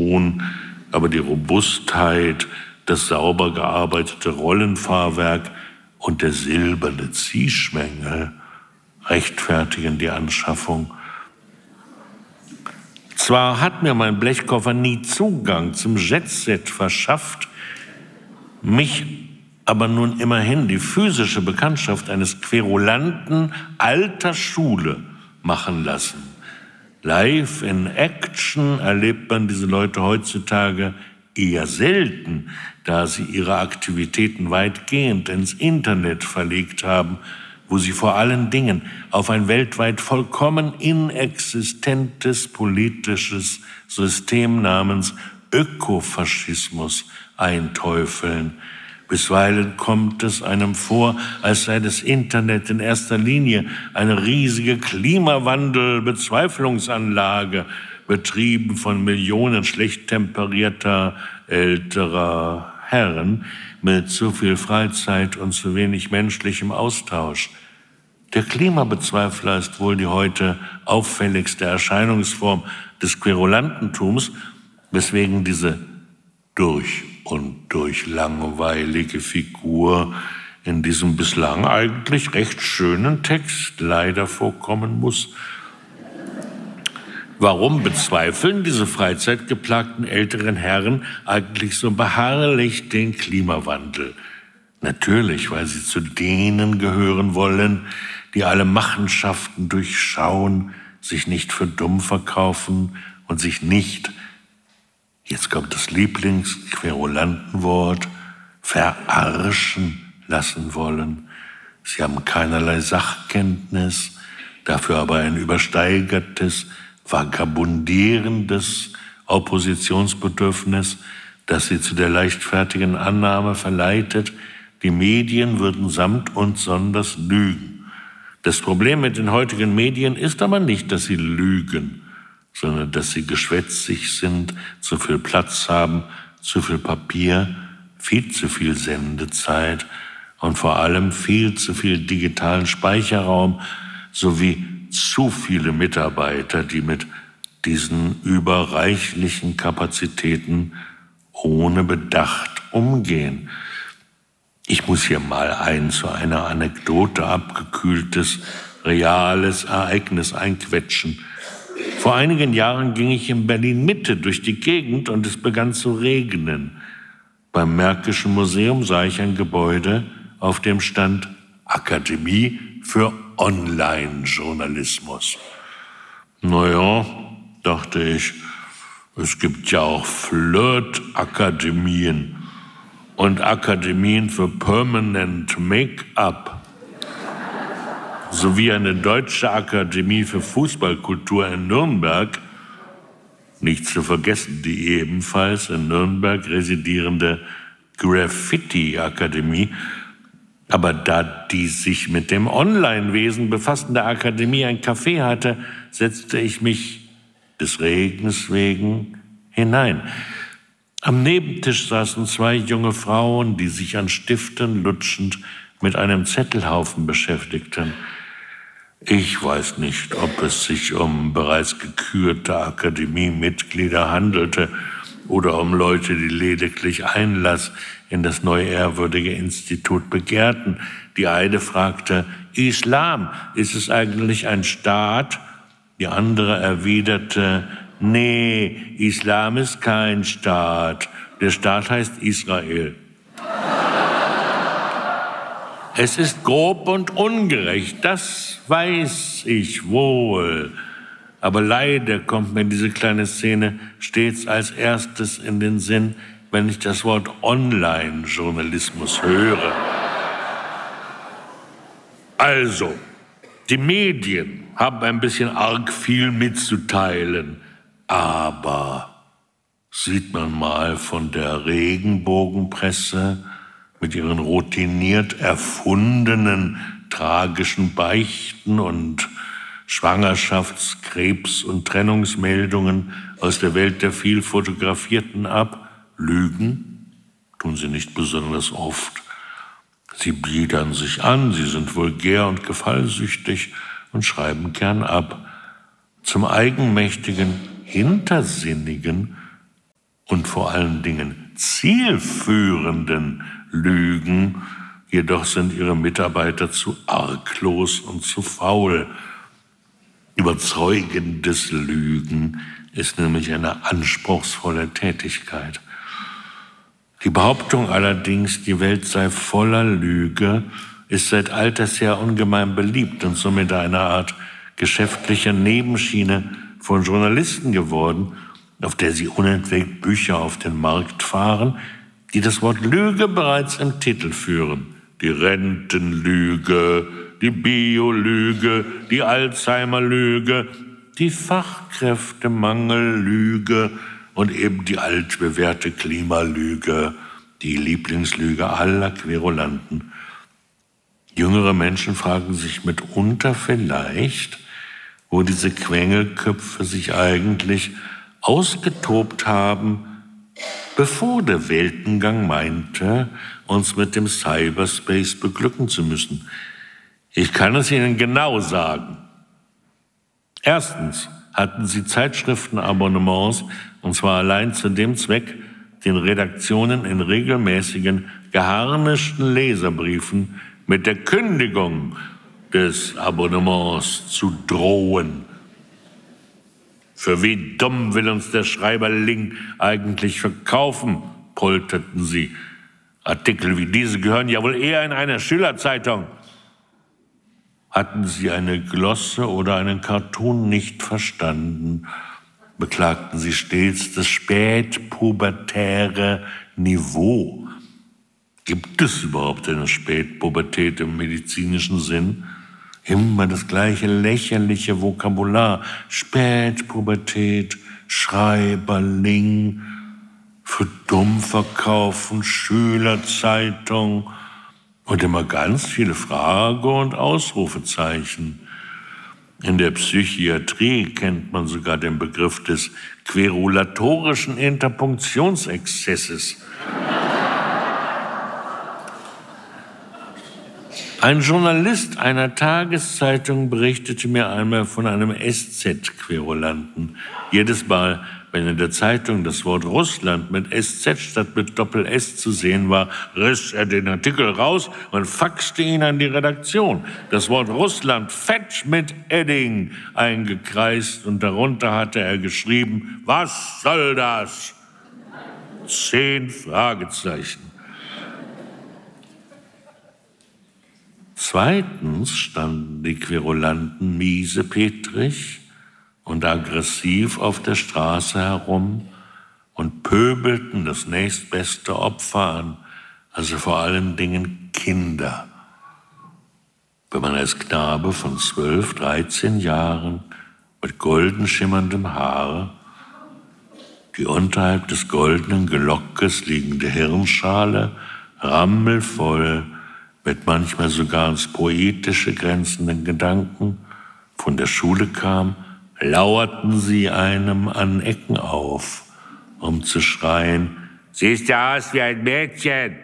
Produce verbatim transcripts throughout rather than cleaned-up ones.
Ton, aber die Robustheit, das sauber gearbeitete Rollenfahrwerk und der silberne Ziehschwengel rechtfertigen die Anschaffung. Zwar hat mir mein Blechkoffer nie Zugang zum Jetset verschafft, mich aber nun immerhin die physische Bekanntschaft eines Querulanten alter Schule machen lassen. Live in Action erlebt man diese Leute heutzutage eher selten, da sie ihre Aktivitäten weitgehend ins Internet verlegt haben, wo sie vor allen Dingen auf ein weltweit vollkommen inexistentes politisches System namens Ökofaschismus einteufeln. Bisweilen kommt es einem vor, als sei das Internet in erster Linie eine riesige Klimawandel-Bezweiflungsanlage, betrieben von Millionen schlecht temperierter älterer Herren mit zu viel Freizeit und zu wenig menschlichem Austausch. Der Klimabezweifler ist wohl die heute auffälligste Erscheinungsform des Querulantentums, weswegen diese durch und durch langweilige Figur in diesem bislang eigentlich recht schönen Text leider vorkommen muss. Warum bezweifeln diese freizeitgeplagten älteren Herren eigentlich so beharrlich den Klimawandel? Natürlich, weil sie zu denen gehören wollen, die alle Machenschaften durchschauen, sich nicht für dumm verkaufen und sich nicht, jetzt kommt das Lieblingsquerulantenwort, verarschen lassen wollen. Sie haben keinerlei Sachkenntnis, dafür aber ein übersteigertes, vagabundierendes Oppositionsbedürfnis, das sie zu der leichtfertigen Annahme verleitet, die Medien würden samt und sonders lügen. Das Problem mit den heutigen Medien ist aber nicht, dass sie lügen, sondern dass sie geschwätzig sind, zu viel Platz haben, zu viel Papier, viel zu viel Sendezeit und vor allem viel zu viel digitalen Speicherraum sowie zu viele Mitarbeiter, die mit diesen überreichlichen Kapazitäten ohne Bedacht umgehen. Ich muss hier mal ein zu einer Anekdote abgekühltes, reales Ereignis einquetschen. Vor einigen Jahren ging ich in Berlin-Mitte durch die Gegend und es begann zu regnen. Beim Märkischen Museum sah ich ein Gebäude, auf dem stand Akademie für Online-Journalismus. Naja, dachte ich, es gibt ja auch Flirt-Akademien und Akademien für Permanent Make-up, sowie eine deutsche Akademie für Fußballkultur in Nürnberg, nicht zu vergessen die ebenfalls in Nürnberg residierende Graffiti-Akademie. Aber da die sich mit dem Online-Wesen befassende Akademie ein Café hatte, setzte ich mich des Regens wegen hinein. Am Nebentisch saßen zwei junge Frauen, die sich an Stiften lutschend mit einem Zettelhaufen beschäftigten. Ich weiß nicht, ob es sich um bereits gekürte Akademiemitglieder handelte oder um Leute, die lediglich Einlass in das neu ehrwürdige Institut begehrten. Die eine fragte, Islam, ist es eigentlich ein Staat? Die andere erwiderte, nee, Islam ist kein Staat. Der Staat heißt Israel. Es ist grob und ungerecht, das weiß ich wohl. Aber leider kommt mir diese kleine Szene stets als erstes in den Sinn, wenn ich das Wort Online-Journalismus höre. Also, die Medien haben ein bisschen arg viel mitzuteilen, aber sieht man mal von der Regenbogenpresse mit ihren routiniert erfundenen tragischen Beichten und Schwangerschafts-, Krebs- und Trennungsmeldungen aus der Welt der viel Fotografierten ab. Lügen tun sie nicht besonders oft. Sie biedern sich an, sie sind vulgär und gefallsüchtig und schreiben gern ab. Zum eigenmächtigen, hintersinnigen und vor allen Dingen zielführenden Lügen. Jedoch sind ihre Mitarbeiter zu arglos und zu faul. Überzeugendes Lügen ist nämlich eine anspruchsvolle Tätigkeit. Die Behauptung allerdings, die Welt sei voller Lüge, ist seit alters her ungemein beliebt und somit eine Art geschäftlicher Nebenschiene von Journalisten geworden, auf der sie unentwegt Bücher auf den Markt fahren, die das Wort Lüge bereits im Titel führen. Die Rentenlüge, die Biolüge, die Alzheimerlüge, die Fachkräftemangellüge und eben die altbewährte Klimalüge, die Lieblingslüge aller Querulanten. Jüngere Menschen fragen sich mitunter vielleicht, wo diese Quengelköpfe sich eigentlich ausgetobt haben, bevor der Weltengang meinte, uns mit dem Cyberspace beglücken zu müssen. Ich kann es Ihnen genau sagen. Erstens hatten sie Zeitschriftenabonnements, und zwar allein zu dem Zweck, den Redaktionen in regelmäßigen, geharnischten Leserbriefen mit der Kündigung des Abonnements zu drohen. Für wie dumm will uns der Schreiberling eigentlich verkaufen, polterten sie. Artikel wie diese gehören ja wohl eher in eine Schülerzeitung. Hatten sie eine Glosse oder einen Cartoon nicht verstanden, beklagten sie stets das spätpubertäre Niveau. Gibt es überhaupt eine Spätpubertät im medizinischen Sinn? Immer das gleiche lächerliche Vokabular. Spätpubertät, Schreiberling, für dumm verkaufen, Schülerzeitung und immer ganz viele Frage- und Ausrufezeichen. In der Psychiatrie kennt man sogar den Begriff des querulatorischen Interpunktionsexzesses. Ein Journalist einer Tageszeitung berichtete mir einmal von einem S Z-Querulanten. Jedes Mal, wenn in der Zeitung das Wort Russland mit S Z statt mit Doppel-S zu sehen war, riss er den Artikel raus und faxte ihn an die Redaktion. Das Wort Russland fett mit Edding eingekreist und darunter hatte er geschrieben, was soll das? Zehn Fragezeichen. Zweitens standen die Querulanten miesepetrig und aggressiv auf der Straße herum und pöbelten das nächstbeste Opfer an, also vor allen Dingen Kinder. Wenn man als Knabe von zwölf, dreizehn Jahren mit golden schimmerndem Haar, die unterhalb des goldenen Gelockes liegende Hirnschale rammelvoll mit manchmal sogar ins Poetische grenzenden Gedanken von der Schule kam, lauerten sie einem an Ecken auf, um zu schreien, siehst du aus wie ein Mädchen?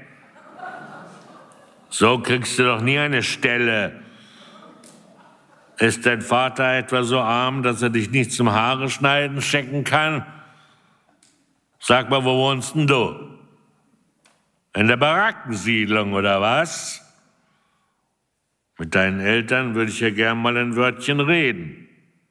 So kriegst du doch nie eine Stelle. Ist dein Vater etwa so arm, dass er dich nicht zum Haare schneiden schicken kann? Sag mal, wo wohnst denn du? In der Barackensiedlung oder was? Mit deinen Eltern würde ich ja gern mal ein Wörtchen reden.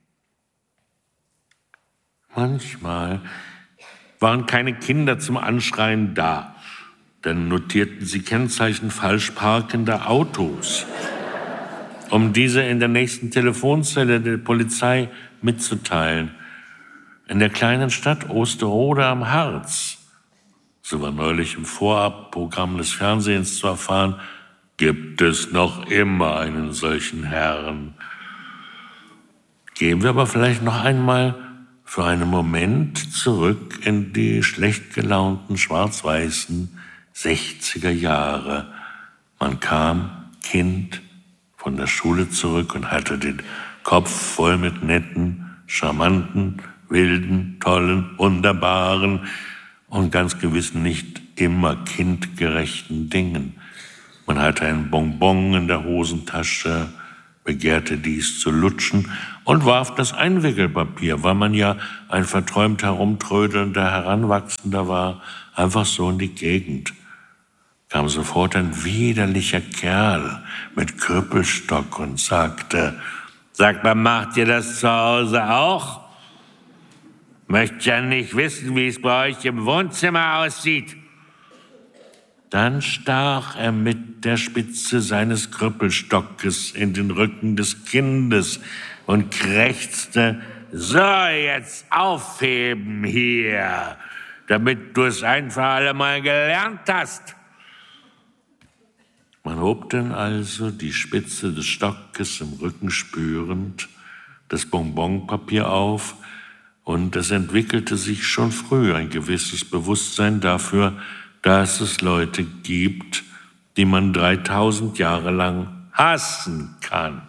Manchmal waren keine Kinder zum Anschreien da. Dann notierten sie Kennzeichen falsch parkender Autos, um diese in der nächsten Telefonzelle der Polizei mitzuteilen. In der kleinen Stadt Osterode am Harz, so war neulich im Vorabprogramm des Fernsehens zu erfahren, gibt es noch immer einen solchen Herrn. Gehen wir aber vielleicht noch einmal für einen Moment zurück in die schlecht gelaunten, schwarz-weißen sechziger Jahre. Man kam, Kind, von der Schule zurück und hatte den Kopf voll mit netten, charmanten, wilden, tollen, wunderbaren und ganz gewiss nicht immer kindgerechten Dingen. Man hatte ein Bonbon in der Hosentasche begehrte dies zu lutschen und warf das Einwickelpapier, weil man ja ein verträumt herumtrödelnder Heranwachsender war, einfach so in die Gegend. Kam sofort ein widerlicher Kerl mit Krüppelstock und sagte: Sagt mal, macht ihr das zu Hause auch? Möcht ja nicht wissen, wie es bei euch im Wohnzimmer aussieht. Dann stach er mit der Spitze seines Krüppelstockes in den Rücken des Kindes und krächzte: So, jetzt aufheben hier, damit du es ein für alle Mal gelernt hast. Man hob denn also, die Spitze des Stockes im Rücken spürend, das Bonbonpapier auf, und es entwickelte sich schon früh ein gewisses Bewusstsein dafür, dass es Leute gibt, die man dreitausend Jahre lang hassen kann.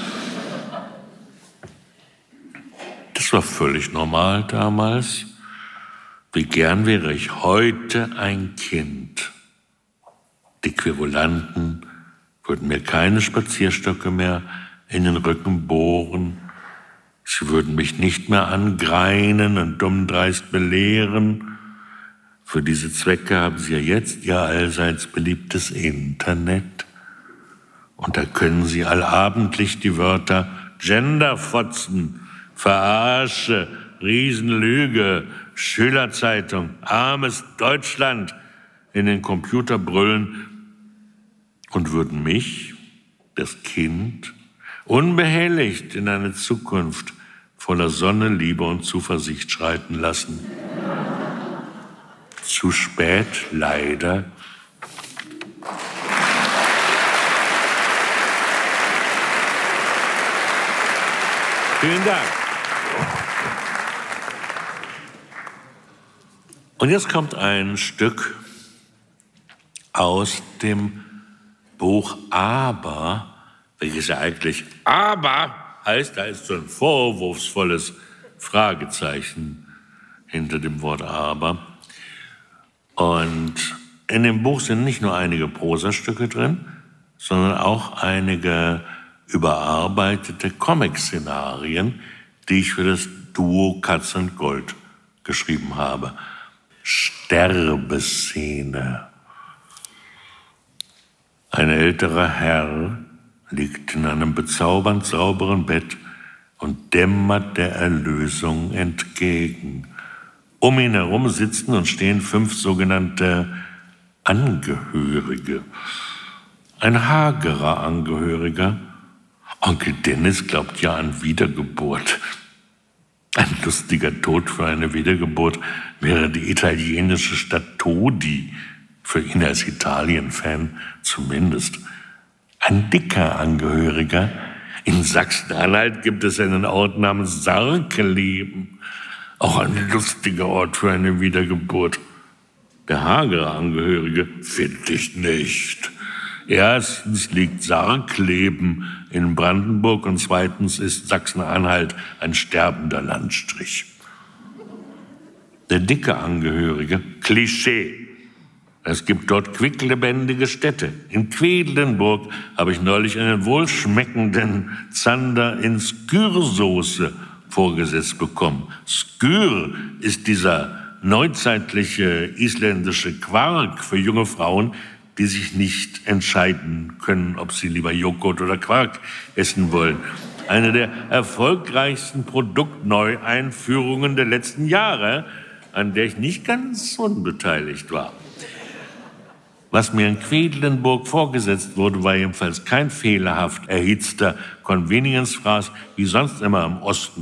Das war völlig normal damals. Wie gern wäre ich heute ein Kind. Die Querulanten würden mir keine Spazierstöcke mehr in den Rücken bohren. Sie würden mich nicht mehr angreinen und dummdreist belehren. Für diese Zwecke haben sie ja jetzt ihr allseits beliebtes Internet. Und da können sie allabendlich die Wörter Genderfotzen, Verarsche, Riesenlüge, Schülerzeitung, armes Deutschland in den Computer brüllen und würden mich, das Kind, unbehelligt in eine Zukunft voller Sonne, Liebe und Zuversicht schreiten lassen. Zu spät, leider. Vielen Dank. Und jetzt kommt ein Stück aus dem Buch Aber, welches ja eigentlich Aber heißt, da ist so ein vorwurfsvolles Fragezeichen hinter dem Wort Aber. Und in dem Buch sind nicht nur einige Prosastücke drin, sondern auch einige überarbeitete Comic-Szenarien, die ich für das Duo Katz und Gold geschrieben habe. Sterbeszene. Ein älterer Herr liegt in einem bezaubernd sauberen Bett und dämmert der Erlösung entgegen. Um ihn herum sitzen und stehen fünf sogenannte Angehörige. Ein hagerer Angehöriger. Onkel Dennis glaubt ja an Wiedergeburt. Ein lustiger Tod für eine Wiedergeburt wäre die italienische Stadt Todi, für ihn als Italien-Fan zumindest. Ein dicker Angehöriger. In Sachsen-Anhalt gibt es einen Ort namens Sarkeleben. Auch ein lustiger Ort für eine Wiedergeburt. Der hagere Angehörige finde ich nicht. Erstens liegt Sarkleben in Brandenburg und zweitens ist Sachsen-Anhalt ein sterbender Landstrich. Der dicke Angehörige, Klischee. Es gibt dort quicklebendige Städte. In Quedlinburg habe ich neulich einen wohlschmeckenden Zander in Skürsoße vorgesetzt bekommen. Skyr ist dieser neuzeitliche isländische Quark für junge Frauen, die sich nicht entscheiden können, ob sie lieber Joghurt oder Quark essen wollen. Eine der erfolgreichsten Produktneueinführungen der letzten Jahre, an der ich nicht ganz unbeteiligt war. Was mir in Quedlinburg vorgesetzt wurde, war jedenfalls kein fehlerhaft erhitzter Convenience-Fraß wie sonst immer im Osten.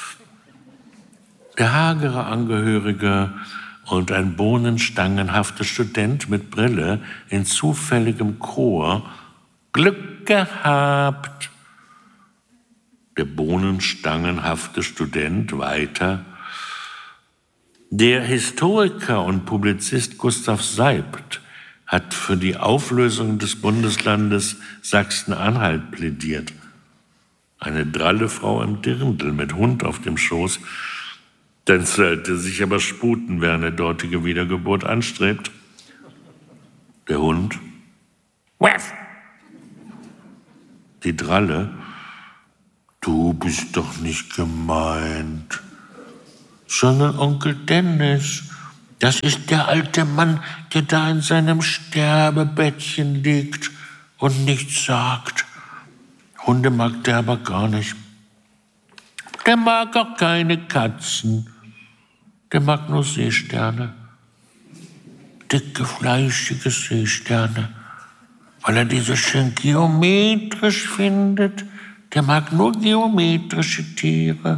Der hagere Angehörige und ein bohnenstangenhafter Student mit Brille in zufälligem Chor. Glück gehabt. Der bohnenstangenhafte Student weiter. Der Historiker und Publizist Gustav Seibt hat für die Auflösung des Bundeslandes Sachsen-Anhalt plädiert. Eine dralle Frau im Dirndl mit Hund auf dem Schoß. Dann sollte sich aber sputen, wer eine dortige Wiedergeburt anstrebt. Der Hund. Waff. Die Dralle. Du bist doch nicht gemeint, sondern Onkel Dennis. Das ist der alte Mann, der da in seinem Sterbebettchen liegt und nichts sagt. Hunde mag der aber gar nicht. Der mag auch keine Katzen. Der mag nur Seesterne. Dicke, fleischige Seesterne. Weil er diese schön geometrisch findet. Der mag nur geometrische Tiere.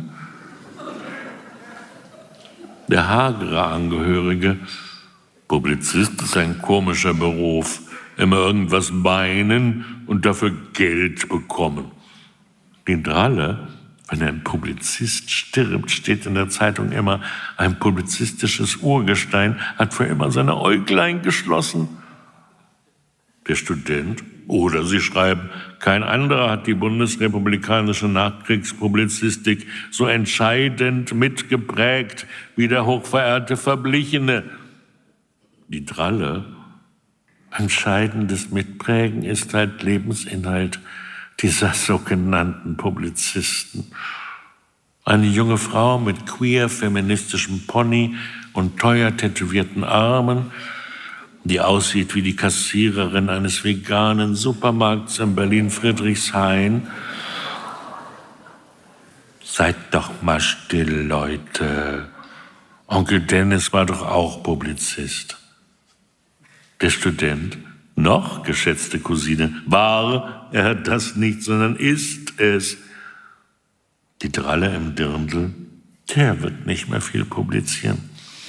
Der hagere Angehörige, Publizist ist ein komischer Beruf. Immer irgendwas beinen und dafür Geld bekommen. Die Dralle, wenn ein Publizist stirbt, steht in der Zeitung immer, ein publizistisches Urgestein hat für immer seine Äuglein geschlossen. Der Student, oder sie schreiben, kein anderer hat die bundesrepublikanische Nachkriegspublizistik so entscheidend mitgeprägt wie der hochverehrte Verblichene. Die Dralle, entscheidendes Mitprägen ist halt Lebensinhalt dieser sogenannten Publizisten. Eine junge Frau mit queer-feministischem Pony und teuer tätowierten Armen, die aussieht wie die Kassiererin eines veganen Supermarkts in Berlin-Friedrichshain. Seid doch mal still, Leute. Onkel Dennis war doch auch Publizist. Der Student, noch, geschätzte Cousine, war er das nicht, sondern ist es. Die Dralle im Dirndl, der wird nicht mehr viel publizieren.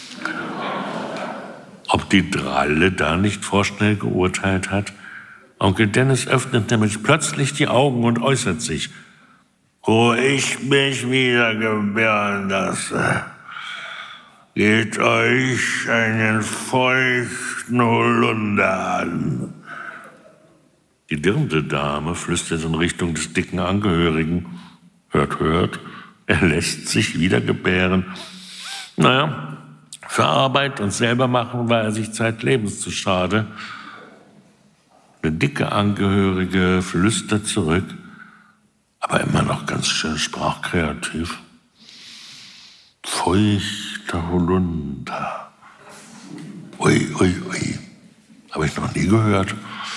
Ob die Dralle da nicht vorschnell geurteilt hat? Onkel Dennis öffnet nämlich plötzlich die Augen und äußert sich. Wo ich mich wieder gebären lasse, geht euch einen feuchten Holunder an. Die Dirndl-Dame flüstert in Richtung des dicken Angehörigen. Hört, hört, er lässt sich wieder gebären. Naja, für Arbeit und selber machen war er sich zeitlebens zu schade. Der dicke Angehörige flüstert zurück, aber immer noch ganz schön sprachkreativ. Feuchter Holunder. Ui, ui, ui. Habe ich noch nie gehört.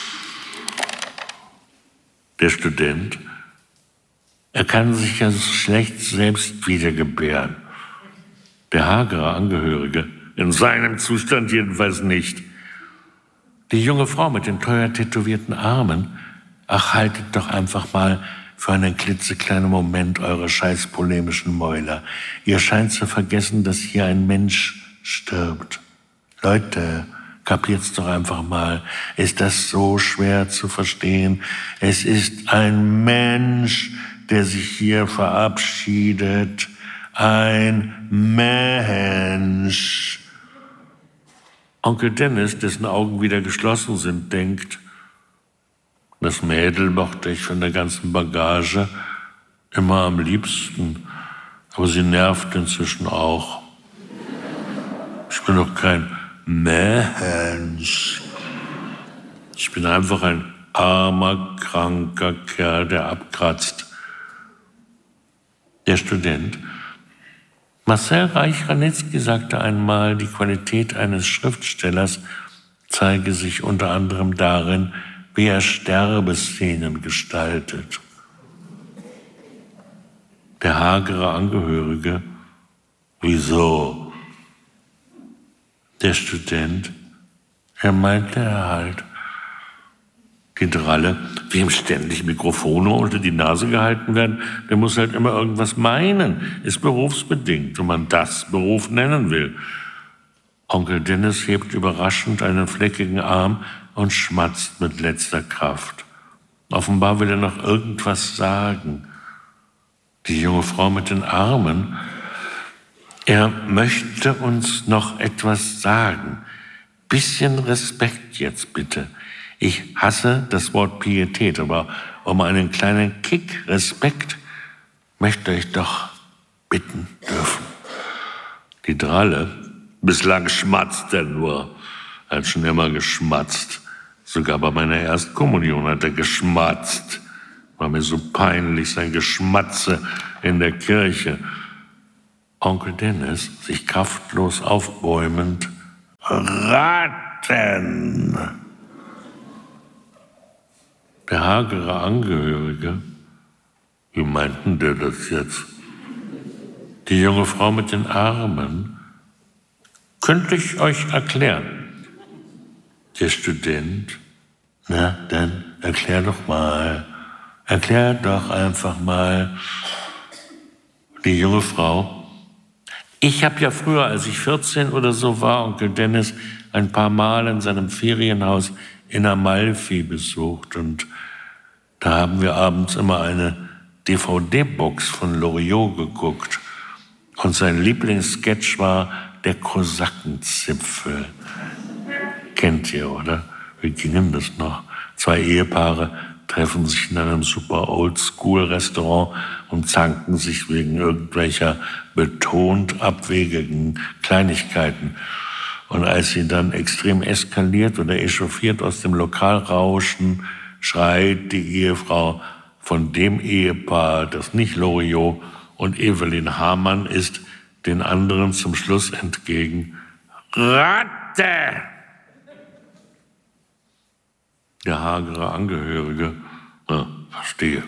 Der Student, er kann sich ja so schlecht selbst wiedergebären. Der hagere Angehörige, in seinem Zustand jedenfalls nicht. Die junge Frau mit den teuer tätowierten Armen, ach, haltet doch einfach mal für einen klitzekleinen Moment eure scheiß polemischen Mäuler. Ihr scheint zu vergessen, dass hier ein Mensch stirbt. Leute, kapiert's doch einfach mal. Ist das so schwer zu verstehen? Es ist ein Mensch, der sich hier verabschiedet. Ein Mensch. Onkel Dennis, dessen Augen wieder geschlossen sind, denkt, das Mädel mochte ich von der ganzen Bagage immer am liebsten, aber sie nervt inzwischen auch. Ich bin doch kein Mensch. Ich bin einfach ein armer, kranker Kerl, der abkratzt. Der Student. Marcel Reich-Ranitzky sagte einmal, die Qualität eines Schriftstellers zeige sich unter anderem darin, wie er Sterbeszenen gestaltet. Der hagere Angehörige. Wieso? Der Student. Er meinte er halt. Die Dralle, wem ständig Mikrofone unter die Nase gehalten werden, der muss halt immer irgendwas meinen. Ist berufsbedingt, wenn man das Beruf nennen will. Onkel Dennis hebt überraschend einen fleckigen Arm und schmatzt mit letzter Kraft. Offenbar will er noch irgendwas sagen. Die junge Frau mit den Armen, er möchte uns noch etwas sagen. Bisschen Respekt jetzt bitte. Ich hasse das Wort Pietät, aber um einen kleinen Kick Respekt möchte ich doch bitten dürfen. Die Dralle, bislang schmatzt er nur, hat schon immer geschmatzt. Sogar bei meiner Erstkommunion hat er geschmatzt. War mir so peinlich, sein Geschmatze in der Kirche. Onkel Dennis, sich kraftlos aufbäumend, Ratten! Der hagere Angehörige, wie meinten der das jetzt? Die junge Frau mit den Armen, könnte ich euch erklären. Der Student, na, dann erklär doch mal, erklär doch einfach mal. Die junge Frau, ich habe ja früher, als ich vierzehn oder so war, Onkel Dennis ein paar Mal in seinem Ferienhaus in Amalfi besucht und da haben wir abends immer eine D V D-Box von Loriot geguckt und sein Lieblingssketch war der Kosakenzipfel. Kennt ihr, oder? Wie ging denn das noch? Zwei Ehepaare treffen sich in einem super Oldschool-Restaurant und zanken sich wegen irgendwelcher betont abwegigen Kleinigkeiten. Und als sie dann extrem eskaliert oder echauffiert aus dem Lokal rauschen, schreit die Ehefrau von dem Ehepaar, das nicht Loriot und Evelyn Hamann ist, den anderen zum Schluss entgegen: Ratte! Der hagere Angehörige, ja, verstehe.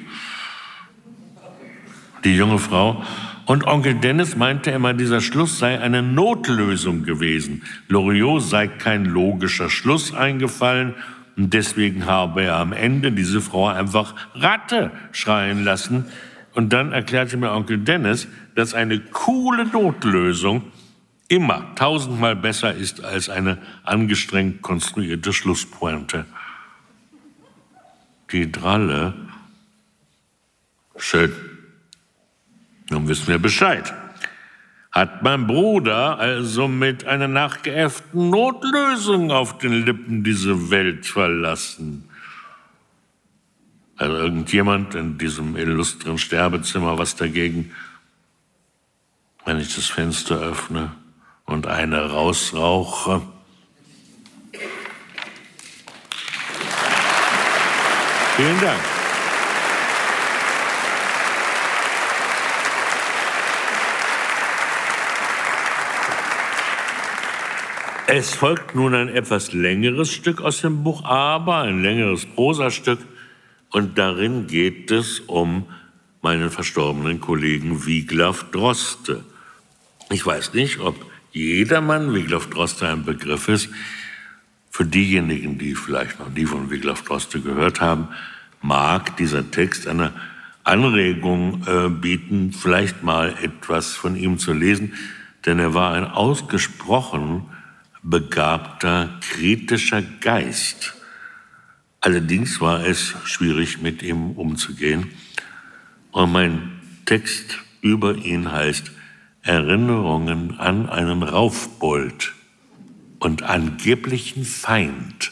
Die junge Frau, und Onkel Dennis meinte immer, dieser Schluss sei eine Notlösung gewesen. Loriot sei kein logischer Schluss eingefallen und deswegen habe er am Ende diese Frau einfach Ratte schreien lassen. Und dann erklärte mir Onkel Dennis, dass eine coole Notlösung immer tausendmal besser ist als eine angestrengt konstruierte Schlusspointe. Die Dralle, schön, nun wissen wir Bescheid. Hat mein Bruder also mit einer nachgeäfften Notlösung auf den Lippen diese Welt verlassen? Also irgendjemand in diesem illustren Sterbezimmer was dagegen, wenn ich das Fenster öffne und eine rausrauche? Vielen Dank. Es folgt nun ein etwas längeres Stück aus dem Buch Aber, ein längeres Prosastück. Und darin geht es um meinen verstorbenen Kollegen Wiglaf Droste. Ich weiß nicht, ob jedermann Wiglaf Droste ein Begriff ist. Für diejenigen, die vielleicht noch nie von Wiglaf Droste gehört haben, mag dieser Text eine Anregung äh, bieten, vielleicht mal etwas von ihm zu lesen, denn er war ein ausgesprochen begabter, kritischer Geist. Allerdings war es schwierig, mit ihm umzugehen. Und mein Text über ihn heißt Erinnerungen an einen Raufbold und angeblichen Feind.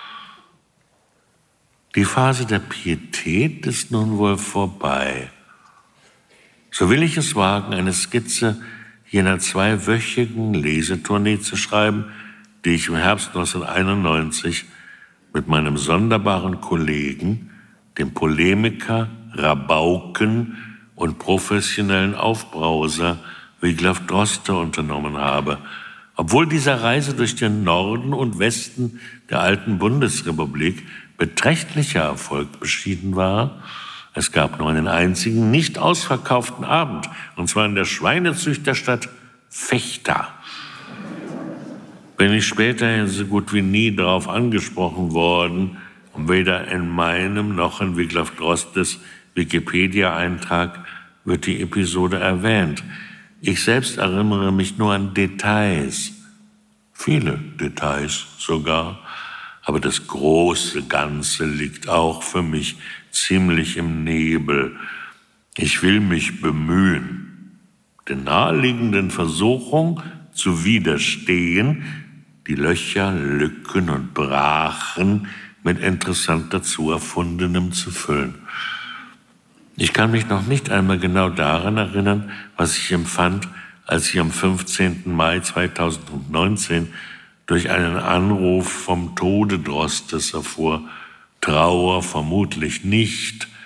Die Phase der Pietät ist nun wohl vorbei. So will ich es wagen, eine Skizze jener zweiwöchigen Lesetournee zu schreiben, die ich im Herbst neunzehnhunderteinundneunzig mit meinem sonderbaren Kollegen, dem Polemiker, Rabauken und professionellen Aufbrauser Wiglaf Droste unternommen habe. Obwohl dieser Reise durch den Norden und Westen der alten Bundesrepublik beträchtlicher Erfolg beschieden war, es gab nur einen einzigen nicht ausverkauften Abend, und zwar in der Schweinezüchterstadt Vechta. Bin ich späterhin so gut wie nie darauf angesprochen worden, und weder in meinem noch in Wiglaf Drostes Wikipedia-Eintrag wird die Episode erwähnt. Ich selbst erinnere mich nur an Details, viele Details sogar, aber das große Ganze liegt auch für mich ziemlich im Nebel. Ich will mich bemühen, den naheliegenden Versuchungen zu widerstehen, die Löcher, Lücken und Brachen mit interessant dazu Erfundenem zu füllen. Ich kann mich noch nicht einmal genau daran erinnern, was ich empfand, als ich am fünfzehnten Mai zweitausendneunzehn durch einen Anruf vom Tode Drostes erfuhr. Trauer vermutlich nicht,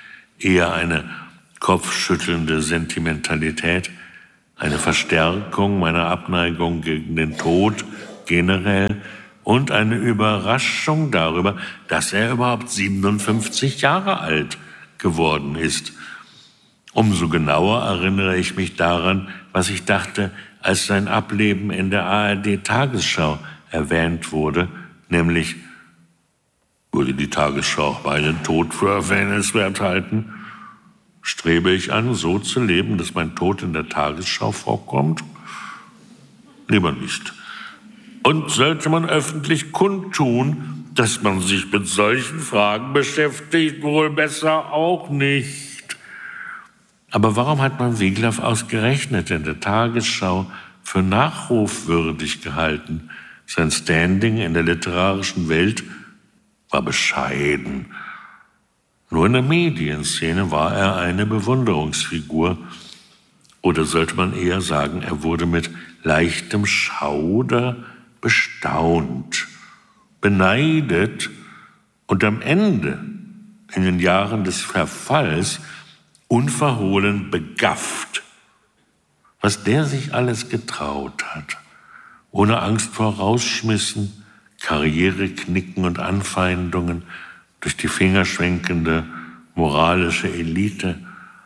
eher eine kopfschüttelnde Sentimentalität, eine Verstärkung meiner Abneigung gegen den Tod generell und eine Überraschung darüber, dass er überhaupt siebenundfünfzig Jahre alt geworden ist. Umso genauer erinnere ich mich daran, was ich dachte, als sein Ableben in der A R D-Tagesschau erwähnt wurde, nämlich: Würde die Tagesschau meinen Tod für erwähnenswert halten? Strebe ich an, so zu leben, dass mein Tod in der Tagesschau vorkommt? Lieber nicht. Und sollte man öffentlich kundtun, dass man sich mit solchen Fragen beschäftigt, wohl besser auch nicht. Aber warum hat man Wiglaf ausgerechnet in der Tagesschau für nachrufwürdig gehalten? Sein Standing in der literarischen Welt war bescheiden. Nur in der Medienszene war er eine Bewunderungsfigur. Oder sollte man eher sagen, er wurde mit leichtem Schauder bestaunt, beneidet und am Ende, in den Jahren des Verfalls, unverhohlen begafft. Was der sich alles getraut hat, ohne Angst vor Rausschmissen, Karriereknicken und Anfeindungen durch die fingerschwenkende moralische Elite.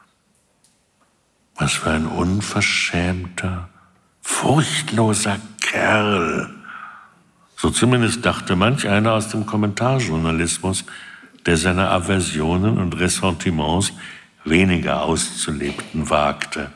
Was für ein unverschämter, furchtloser Kerl. So zumindest dachte manch einer aus dem Kommentarjournalismus, der seine Aversionen und Ressentiments weniger auszulebten wagte.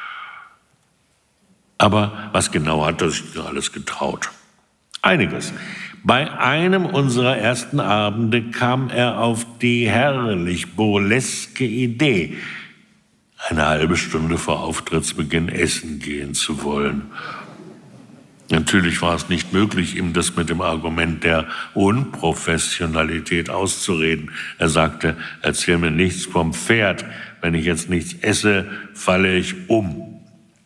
Aber was genau hat er sich alles getraut? Einiges. Bei einem unserer ersten Abende kam er auf die herrlich burleske Idee, eine halbe Stunde vor Auftrittsbeginn essen gehen zu wollen. Natürlich war es nicht möglich, ihm das mit dem Argument der Unprofessionalität auszureden. Er sagte, erzähl mir nichts vom Pferd. Wenn ich jetzt nichts esse, falle ich um.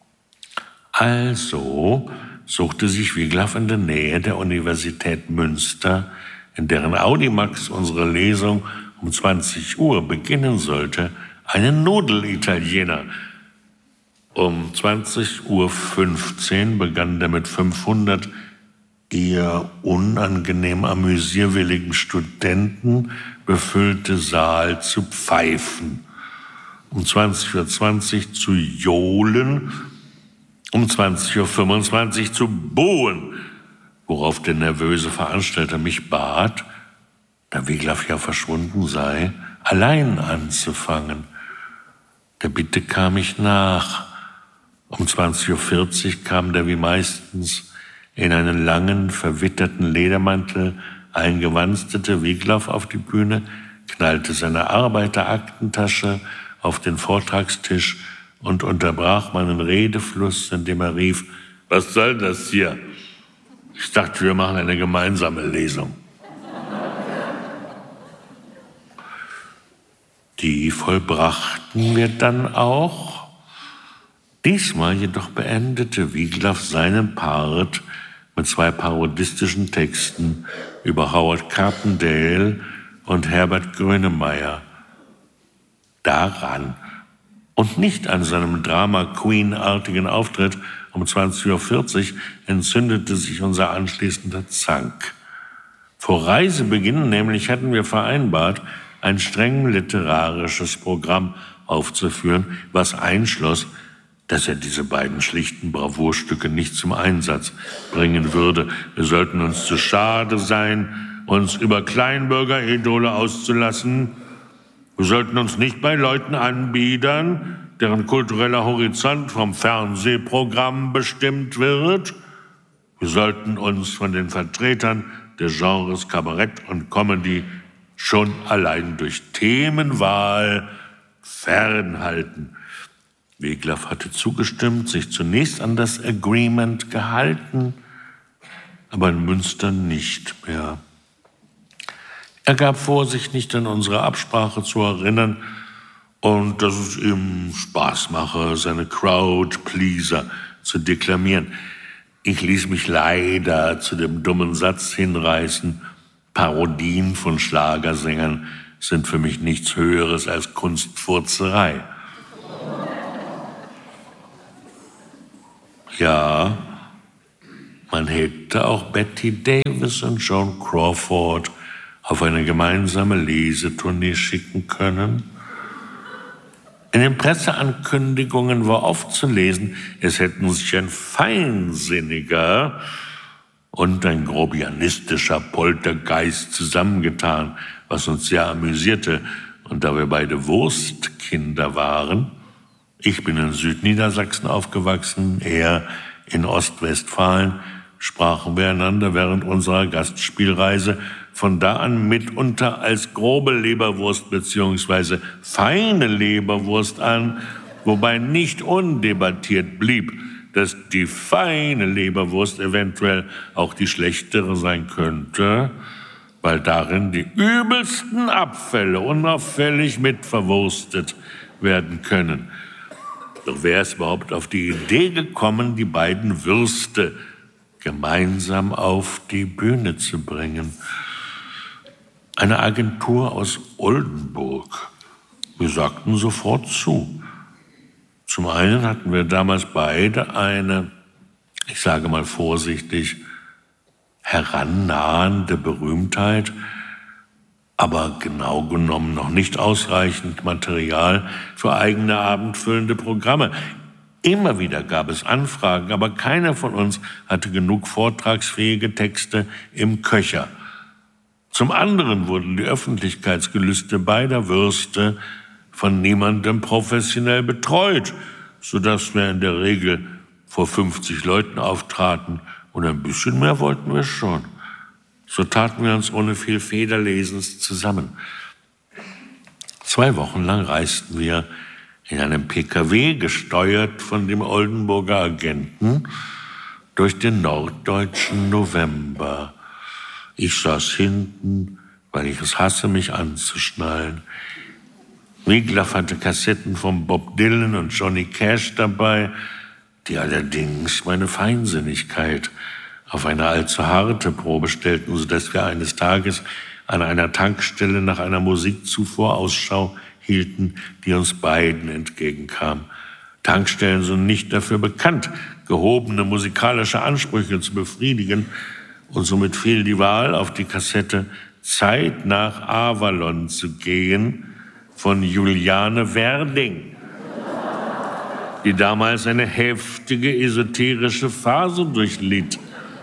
Also suchte sich Wiglaf in der Nähe der Universität Münster, in deren Audimax unsere Lesung um zwanzig Uhr beginnen sollte, einen Nudelitaliener. Um zwanzig Uhr fünfzehn begann der mit fünfhundert eher unangenehm amüsierwilligen Studenten befüllte Saal zu pfeifen, um zwanzig Uhr zwanzig zu johlen, um zwanzig Uhr fünfundzwanzig zu buhen, worauf der nervöse Veranstalter mich bat, da Wiglaf ja verschwunden sei, allein anzufangen. Der Bitte kam ich nach. Um zwanzig Uhr vierzig kam der wie meistens in einen langen, verwitterten Ledermantel eingewanstete Wiglaf auf die Bühne, knallte seine Arbeiteraktentasche auf den Vortragstisch und unterbrach meinen Redefluss, indem er rief: Was soll das hier? Ich dachte, wir machen eine gemeinsame Lesung. Die vollbrachten wir dann auch. Diesmal jedoch beendete Wiglaf seinen Part mit zwei parodistischen Texten über Howard Carpendale und Herbert Grönemeyer. Daran und nicht an seinem Drama-Queen-artigen Auftritt um zwanzig Uhr vierzig entzündete sich unser anschließender Zank. Vor Reisebeginn nämlich hatten wir vereinbart, ein streng literarisches Programm aufzuführen, was einschloss, dass er diese beiden schlichten Bravourstücke nicht zum Einsatz bringen würde. Wir sollten uns zu schade sein, uns über Kleinbürgeridole auszulassen. Wir sollten uns nicht bei Leuten anbiedern, deren kultureller Horizont vom Fernsehprogramm bestimmt wird. Wir sollten uns von den Vertretern der Genres Kabarett und Comedy schon allein durch Themenwahl fernhalten. Wiglaf hatte zugestimmt, sich zunächst an das Agreement gehalten, aber in Münster nicht mehr. Er gab vor, sich nicht an unsere Absprache zu erinnern und dass es ihm Spaß mache, seine Crowd-Pleaser zu deklamieren. Ich ließ mich leider zu dem dummen Satz hinreißen, Parodien von Schlagersängern sind für mich nichts Höheres als Kunstfurzerei. Ja, man hätte auch Betty Davis und Joan Crawford auf eine gemeinsame Lesetournee schicken können. In den Presseankündigungen war oft zu lesen, es hätten sich ein feinsinniger und ein grobianistischer Poltergeist zusammengetan, was uns sehr amüsierte. Und da wir beide Wurstkinder waren, ich bin in Südniedersachsen aufgewachsen, er in Ostwestfalen, sprachen wir einander während unserer Gastspielreise von da an mitunter als grobe Leberwurst beziehungsweise feine Leberwurst an, wobei nicht undebattiert blieb, dass die feine Leberwurst eventuell auch die schlechtere sein könnte, weil darin die übelsten Abfälle unauffällig mit verwurstet werden können. Doch wer ist überhaupt auf die Idee gekommen, die beiden Würste gemeinsam auf die Bühne zu bringen? Eine Agentur aus Oldenburg. Wir sagten sofort zu. Zum einen hatten wir damals beide eine, ich sage mal vorsichtig, herannahende Berühmtheit, aber genau genommen noch nicht ausreichend Material für eigene abendfüllende Programme. Immer wieder gab es Anfragen, aber keiner von uns hatte genug vortragsfähige Texte im Köcher. Zum anderen wurden die Öffentlichkeitsgelüste beider Würste von niemandem professionell betreut, sodass wir in der Regel vor fünfzig Leuten auftraten und ein bisschen mehr wollten wir schon. So taten wir uns ohne viel Federlesens zusammen. Zwei Wochen lang reisten wir in einem P K W, gesteuert von dem Oldenburger Agenten, durch den norddeutschen November. Ich saß hinten, weil ich es hasse, mich anzuschnallen. Wiglaf hatte Kassetten von Bob Dylan und Johnny Cash dabei, die allerdings meine Feinsinnigkeit auf eine allzu harte Probe stellten, sodass wir eines Tages an einer Tankstelle nach einer Musikzufuhr Ausschau hielten, die uns beiden entgegenkam. Tankstellen sind nicht dafür bekannt, gehobene musikalische Ansprüche zu befriedigen, und somit fiel die Wahl auf die Kassette Zeit nach Avalon zu gehen von Juliane Werding, die damals eine heftige esoterische Phase durchlitt.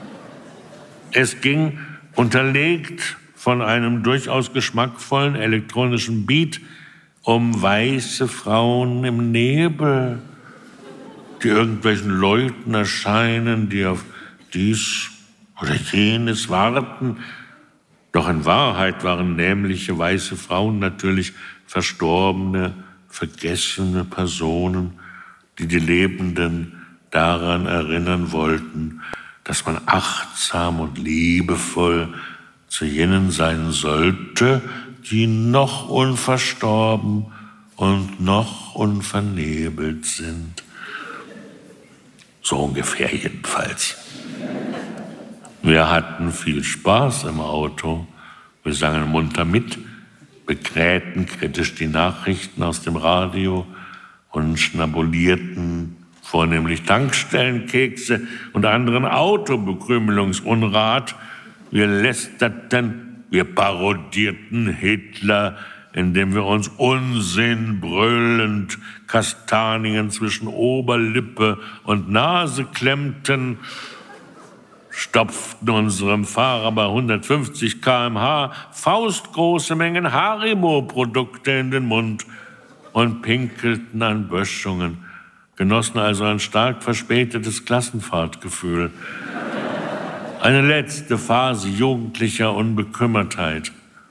Es ging, unterlegt von einem durchaus geschmackvollen elektronischen Beat, um weiße Frauen im Nebel, die irgendwelchen Leuten erscheinen, die auf dies oder jenes warten. Doch in Wahrheit waren nämliche weiße Frauen natürlich verstorbene, vergessene Personen, die die Lebenden daran erinnern wollten, dass man achtsam und liebevoll zu jenen sein sollte, die noch unverstorben und noch unvernebelt sind. So ungefähr jedenfalls. Wir hatten viel Spaß im Auto. Wir sangen munter mit, bekrähten kritisch die Nachrichten aus dem Radio und schnabulierten vornehmlich Tankstellenkekse und anderen Autobekrümelungsunrat. Wir lästerten, wir parodierten Hitler, indem wir uns Unsinn brüllend Kastanien zwischen Oberlippe und Nase klemmten, stopften unserem Fahrer bei hundertfünfzig Kilometer pro Stunde faustgroße Mengen Haribo-Produkte in den Mund und pinkelten an Böschungen, genossen also ein stark verspätetes Klassenfahrtgefühl. Eine letzte Phase jugendlicher Unbekümmertheit.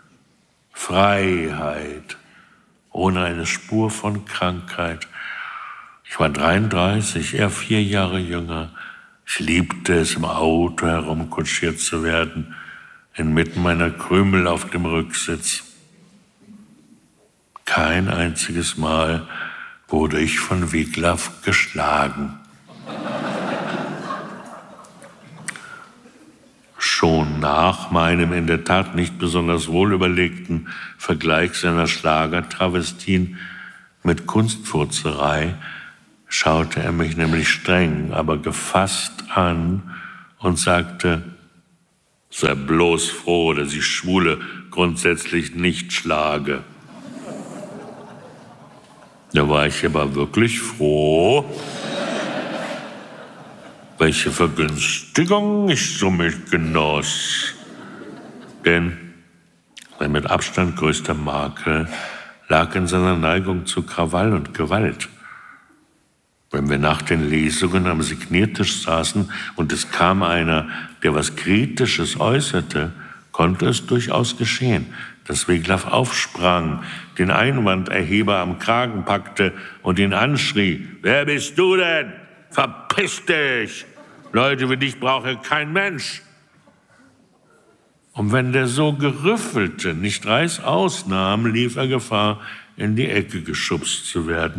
Freiheit, ohne eine Spur von Krankheit. Ich war dreiunddreißig, er vier Jahre jünger. Ich liebte es, im Auto herumkutschiert zu werden, inmitten meiner Krümel auf dem Rücksitz. Kein einziges Mal wurde ich von Wiglaf geschlagen. Schon nach meinem in der Tat nicht besonders wohlüberlegten Vergleich seiner Schlagertravestien mit Kunstfurzerei schaute er mich nämlich streng, aber gefasst an und sagte: Sei bloß froh, dass ich Schwule grundsätzlich nicht schlage. Da war ich aber wirklich froh, welche Vergünstigung ich somit genoss. Denn sein mit Abstand größter Makel lag in seiner Neigung zu Krawall und Gewalt. Wenn wir nach den Lesungen am Signiertisch saßen und es kam einer, der was Kritisches äußerte, konnte es durchaus geschehen, dass Wiglaf aufsprang, den Einwanderheber am Kragen packte und ihn anschrie: Wer bist du denn? Verpiss dich! Leute wie dich braucht hier kein Mensch. Und wenn der so gerüffelte nicht reißaus nahm, lief er Gefahr, in die Ecke geschubst zu werden.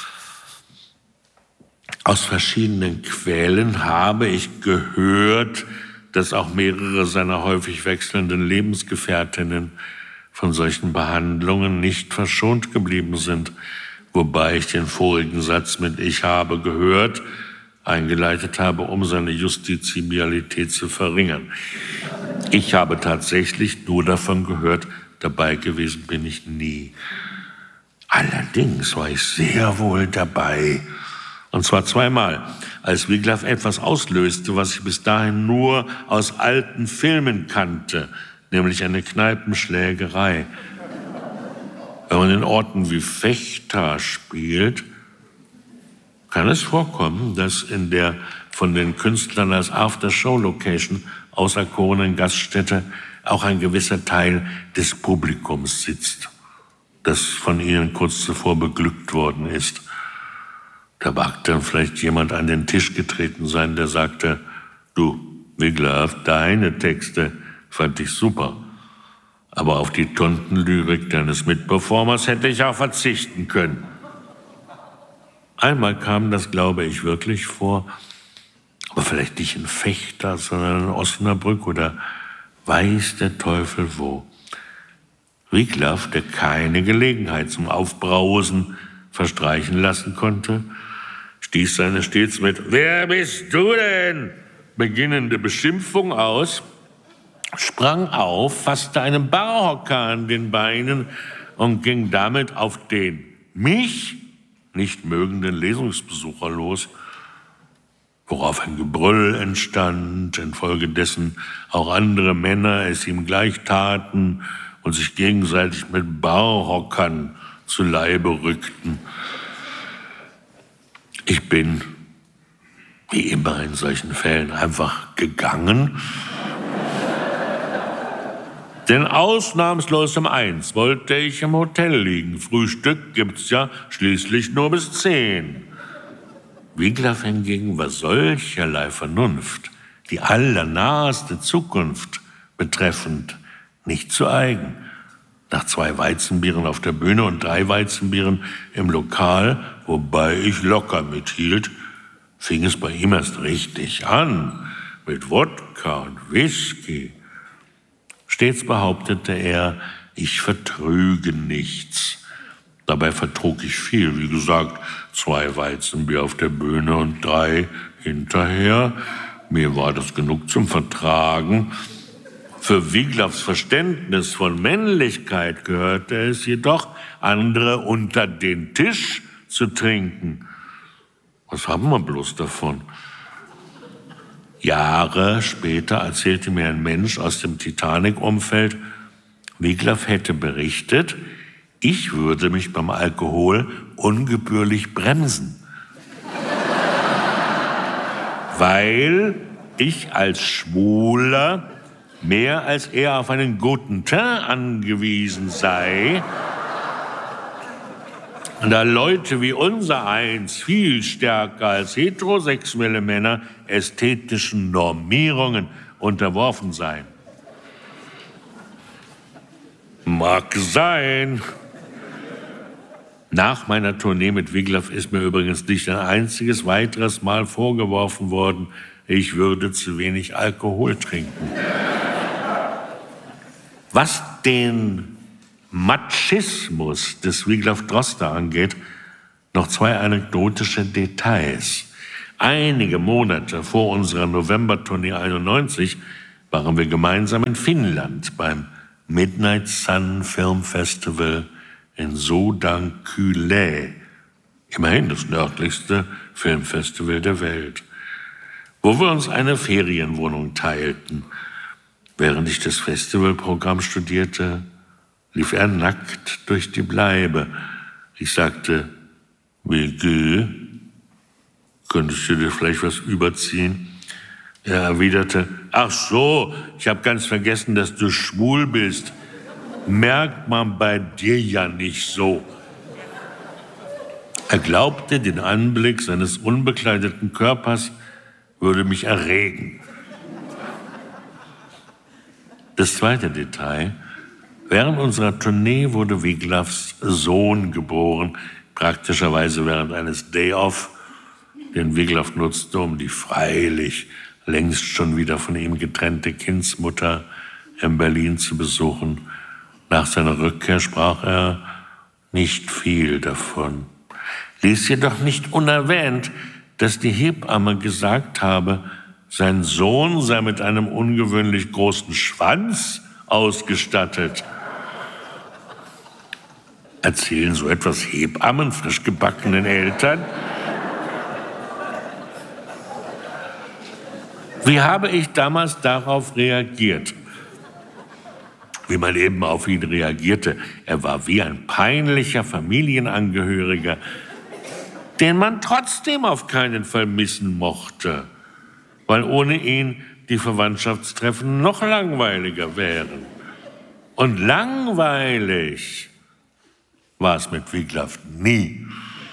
Aus verschiedenen Quellen habe ich gehört, dass auch mehrere seiner häufig wechselnden Lebensgefährtinnen von solchen Behandlungen nicht verschont geblieben sind, wobei ich den vorigen Satz mit »Ich habe gehört« eingeleitet habe, um seine Justiziabilität zu verringern. Ich habe tatsächlich nur davon gehört, dabei gewesen bin ich nie. Allerdings war ich sehr wohl dabei. Und zwar zweimal, als Wiglaf etwas auslöste, was ich bis dahin nur aus alten Filmen kannte, nämlich eine Kneipenschlägerei. Wenn man in Orten wie Vechta spielt, kann es vorkommen, dass in der von den Künstlern als After-Show-Location auserkorenen Gaststätte auch ein gewisser Teil des Publikums sitzt, das von ihnen kurz zuvor beglückt worden ist. Da mag dann vielleicht jemand an den Tisch getreten sein, der sagte: Du, Wiglaf, deine Texte fand ich super, aber auf die Tuntenlyrik deines Mitperformers hätte ich auch verzichten können. Einmal kam das, glaube ich, wirklich vor, aber vielleicht nicht in Vechta, sondern in Osnabrück oder weiß der Teufel wo. Wiglaf, der keine Gelegenheit zum Aufbrausen verstreichen lassen konnte, stieß seine stets mit »Wer bist du denn?« beginnende Beschimpfung aus, sprang auf, fasste einen Barhocker an den Beinen und ging damit auf den mich nicht mögenden Lesungsbesucher los, worauf ein Gebrüll entstand, infolgedessen auch andere Männer es ihm gleich taten und sich gegenseitig mit Barhockern zu Leibe rückten. Ich bin, wie immer in solchen Fällen, einfach gegangen. Denn ausnahmslos um eins wollte ich im Hotel liegen. Frühstück gibt's ja schließlich nur bis zehn. Wiglaf hingegen war solcherlei Vernunft, die allernaheste Zukunft betreffend, nicht zu eigen. Nach zwei Weizenbieren auf der Bühne und drei Weizenbieren im Lokal, wobei ich locker mithielt, fing es bei ihm erst richtig an, mit Wodka und Whisky. Stets behauptete er, ich vertrüge nichts. Dabei vertrug ich viel, wie gesagt, zwei Weizenbier auf der Bühne und drei hinterher. Mir war das genug zum Vertragen. Für Wiglafs Verständnis von Männlichkeit gehörte es jedoch, andere unter den Tisch zu trinken. Was haben wir bloß davon? Jahre später erzählte mir ein Mensch aus dem Titanic-Umfeld, Wiglaf hätte berichtet, ich würde mich beim Alkohol ungebührlich bremsen, weil ich als Schwuler mehr als er auf einen guten Teint angewiesen sei, da Leute wie unser eins viel stärker als heterosexuelle Männer ästhetischen Normierungen unterworfen seien. Mag sein. Nach meiner Tournee mit Wiglaf ist mir übrigens nicht ein einziges weiteres Mal vorgeworfen worden, ich würde zu wenig Alkohol trinken. Was den Machismus des Wiglaf Droste angeht, noch zwei anekdotische Details. Einige Monate vor unserer Novembertournee einundneunzig waren wir gemeinsam in Finnland beim Midnight Sun Film Festival in Sodankylä, immerhin das nördlichste Filmfestival der Welt, wo wir uns eine Ferienwohnung teilten. Während ich das Festivalprogramm studierte, lief er nackt durch die Bleibe. Ich sagte, Viggo, könntest du dir vielleicht was überziehen? Er erwiderte, ach so, ich habe ganz vergessen, dass du schwul bist. Merkt man bei dir ja nicht so. Er glaubte, den Anblick seines unbekleideten Körpers würde mich erregen. Das zweite Detail: Während unserer Tournee wurde Wiglafs Sohn geboren, praktischerweise während eines Day-Off, den Wiglaf nutzte, um die freilich längst schon wieder von ihm getrennte Kindsmutter in Berlin zu besuchen. Nach seiner Rückkehr sprach er nicht viel davon, ließ jedoch nicht unerwähnt, dass die Hebamme gesagt habe, sein Sohn sei mit einem ungewöhnlich großen Schwanz ausgestattet. Erzählen so etwas Hebammen frisch gebackenen Eltern? Wie habe ich damals darauf reagiert? Wie man eben auf ihn reagierte. Er war wie ein peinlicher Familienangehöriger, den man trotzdem auf keinen Fall missen mochte, weil ohne ihn die Verwandtschaftstreffen noch langweiliger wären. Und langweilig war es mit Wiglaf nie.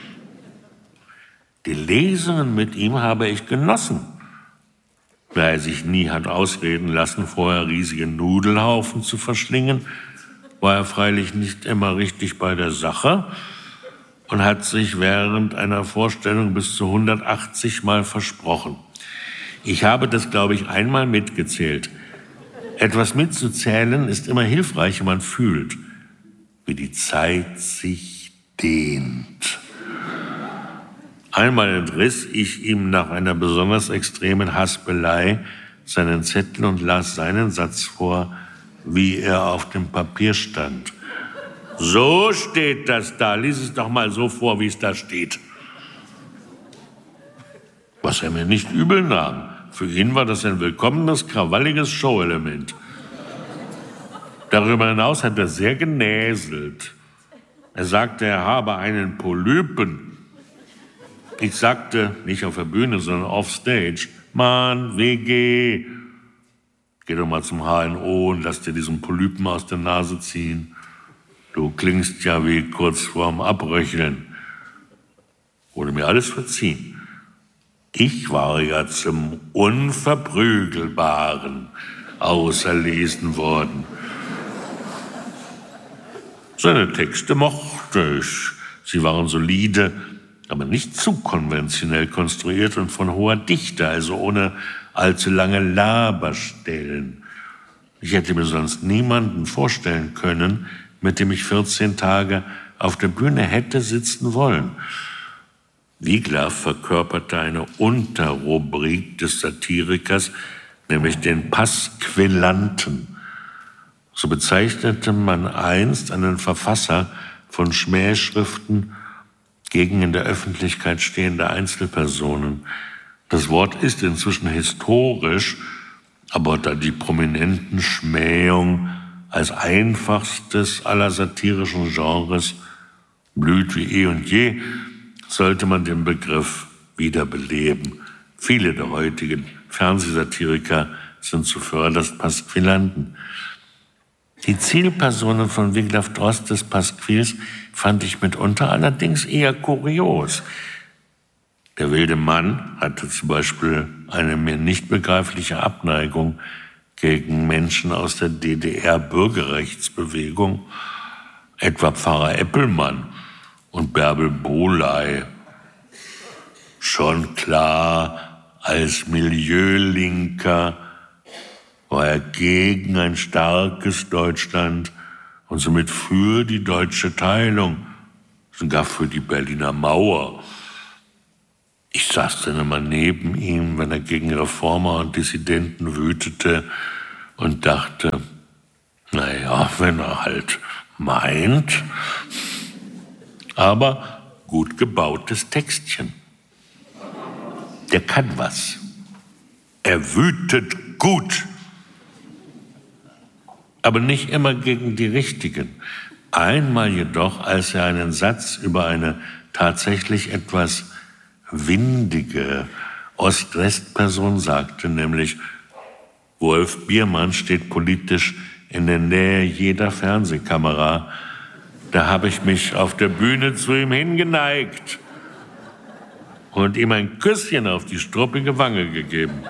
Die Lesungen mit ihm habe ich genossen, da er sich nie hat ausreden lassen, vorher riesige Nudelhaufen zu verschlingen, war er freilich nicht immer richtig bei der Sache und hat sich während einer Vorstellung bis zu hundertachtzig Mal versprochen. Ich habe das, glaube ich, einmal mitgezählt. Etwas mitzuzählen ist immer hilfreich, wenn man fühlt, wie die Zeit sich dehnt. Einmal entriss ich ihm nach einer besonders extremen Haspelei seinen Zettel und las seinen Satz vor, wie er auf dem Papier stand. So steht das da. Lies es doch mal so vor, wie es da steht. Was er mir nicht übel nahm. Für ihn war das ein willkommenes, krawalliges Showelement. Darüber hinaus hat er sehr genäselt. Er sagte, er habe einen Polypen. Ich sagte, nicht auf der Bühne, sondern offstage, Mann, W G, geh doch mal zum H N O und lass dir diesen Polypen aus der Nase ziehen. Du klingst ja wie kurz vorm Abröcheln. Wurde mir alles verziehen. Ich war ja zum Unverprügelbaren auserlesen worden. Seine Texte mochte ich. Sie waren solide, aber nicht zu konventionell konstruiert und von hoher Dichte, also ohne allzu lange Laberstellen. Ich hätte mir sonst niemanden vorstellen können, mit dem ich vierzehn Tage auf der Bühne hätte sitzen wollen. Wiglaf verkörperte eine Unterrubrik des Satirikers, nämlich den Pasquillanten. So bezeichnete man einst einen Verfasser von Schmähschriften gegen in der Öffentlichkeit stehende Einzelpersonen. Das Wort ist inzwischen historisch, aber da die prominenten Schmähung als einfachstes aller satirischen Genres blüht wie eh und je, sollte man den Begriff wiederbeleben. Viele der heutigen Fernsehsatiriker sind zuvörderst Pasquillanten. Die Zielpersonen von Wiglaf Drostes Pasquils fand ich mitunter allerdings eher kurios. Der wilde Mann hatte zum Beispiel eine mir nicht begreifliche Abneigung gegen Menschen aus der D D R-Bürgerrechtsbewegung, etwa Pfarrer Eppelmann und Bärbel Bohley. Schon klar, als Milieulinker war er gegen ein starkes Deutschland und somit für die deutsche Teilung, sogar für die Berliner Mauer. Ich saß dann immer neben ihm, wenn er gegen Reformer und Dissidenten wütete und dachte, naja, wenn er halt meint. Aber gut gebautes Textchen. Der kann was. Er wütet gut. Aber nicht immer gegen die Richtigen. Einmal jedoch, als er einen Satz über eine tatsächlich etwas windige Ost-West-Person sagte, nämlich Wolf Biermann steht politisch in der Nähe jeder Fernsehkamera. Da habe ich mich auf der Bühne zu ihm hingeneigt und ihm ein Küsschen auf die struppige Wange gegeben.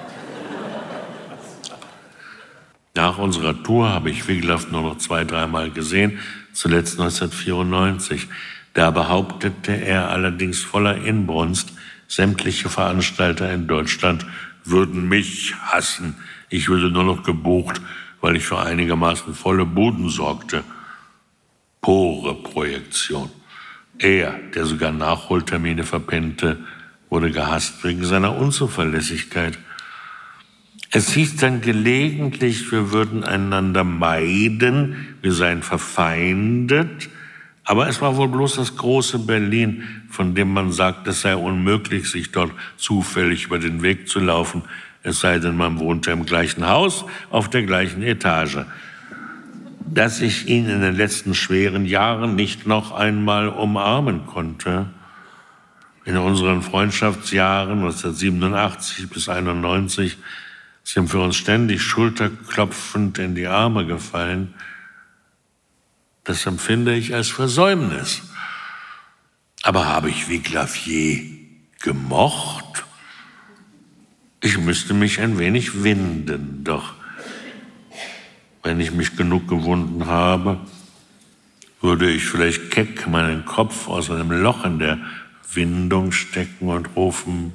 Nach unserer Tour habe ich Wiglaf nur noch zwei, dreimal gesehen, zuletzt neunzehnhundertvierundneunzig. Da behauptete er allerdings voller Inbrunst, sämtliche Veranstalter in Deutschland würden mich hassen. Ich würde nur noch gebucht, weil ich für einigermaßen volle Buden sorgte. Pure Projektion. Er, der sogar Nachholtermine verpennte, wurde gehasst wegen seiner Unzuverlässigkeit. Es hieß dann gelegentlich, wir würden einander meiden, wir seien verfeindet. Aber es war wohl bloß das große Berlin, von dem man sagt, es sei unmöglich, sich dort zufällig über den Weg zu laufen, es sei denn, man wohnte im gleichen Haus, auf der gleichen Etage. Dass ich ihn in den letzten schweren Jahren nicht noch einmal umarmen konnte. In unseren Freundschaftsjahren neunzehnhundertsiebenundachtzig bis einundneunzig sind wir uns ständig schulterklopfend in die Arme gefallen. Das empfinde ich als Versäumnis. Aber habe ich Wiglaf je gemocht? Ich müsste mich ein wenig winden, doch wenn ich mich genug gewunden habe, würde ich vielleicht keck meinen Kopf aus einem Loch in der Windung stecken und rufen,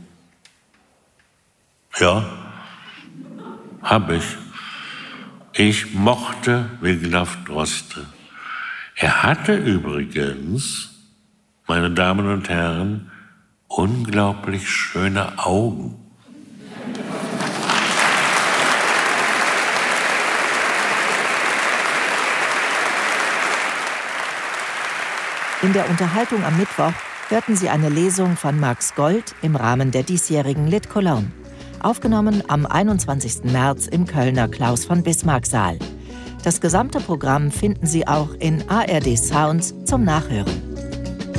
ja, hab ich. Ich mochte Wiglaf Droste. Er hatte übrigens, meine Damen und Herren, unglaublich schöne Augen. In der Unterhaltung am Mittwoch hörten Sie eine Lesung von Max Gold im Rahmen der diesjährigen Lit Cologne. Aufgenommen am einundzwanzigsten März im Kölner Klaus-von-Bismarck-Saal. Das gesamte Programm finden Sie auch in A R D Sounds zum Nachhören.